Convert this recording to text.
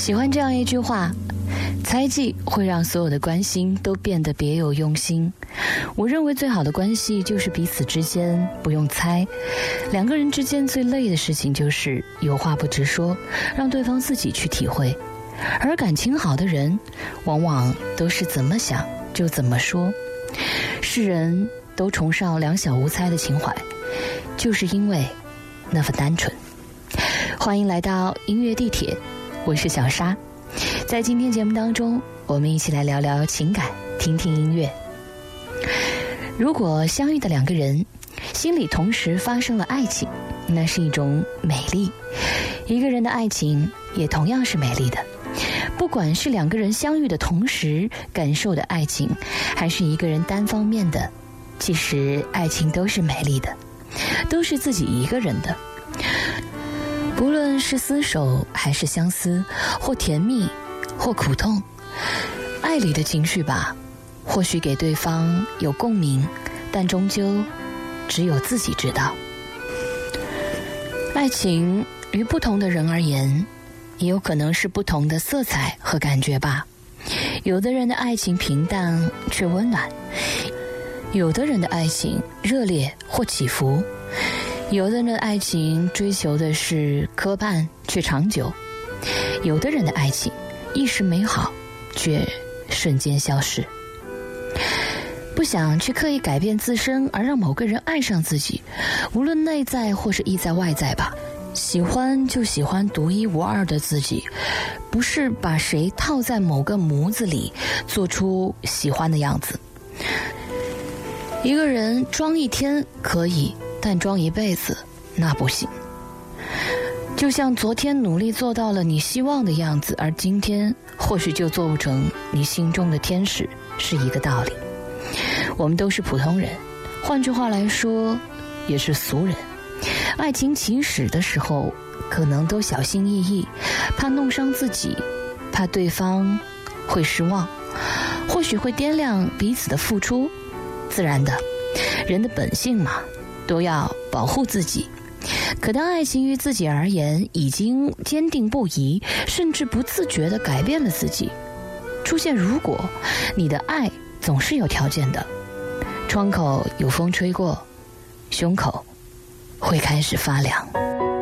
喜欢这样一句话，猜忌会让所有的关心都变得别有用心。我认为最好的关系就是彼此之间不用猜。两个人之间最累的事情就是有话不直说，让对方自己去体会。而感情好的人往往都是怎么想就怎么说。世人都崇尚两小无猜的情怀，就是因为那份单纯。欢迎来到音乐地铁，我是小沙。在今天节目当中，我们一起来聊聊情感，听听音乐。如果相遇的两个人心里同时发生了爱情，那是一种美丽。一个人的爱情也同样是美丽的。不管是两个人相遇的同时感受的爱情，还是一个人单方面的，其实爱情都是美丽的，都是自己一个人的。不论是厮守还是相思，或甜蜜或苦痛，爱里的情绪吧，或许给对方有共鸣，但终究只有自己知道。爱情于不同的人而言，也有可能是不同的色彩和感觉吧。有的人的爱情平淡却温暖，有的人的爱情热烈或起伏，有的人的爱情追求的是磕绊却长久，有的人的爱情一时美好却瞬间消失。不想去刻意改变自身而让某个人爱上自己，无论内在或是意在外在吧。喜欢就喜欢独一无二的自己，不是把谁套在某个模子里做出喜欢的样子。一个人装一天可以，但装一辈子那不行。就像昨天努力做到了你希望的样子，而今天或许就做不成你心中的天使，是一个道理。我们都是普通人，换句话来说也是俗人。爱情起始的时候可能都小心翼翼，怕弄伤自己，怕对方会失望，或许会掂量彼此的付出。自然的，人的本性嘛，都要保护自己。可当爱情于自己而言已经坚定不移，甚至不自觉地改变了自己，出现如果，你的爱总是有条件的。窗口有风吹过，胸口会开始发凉。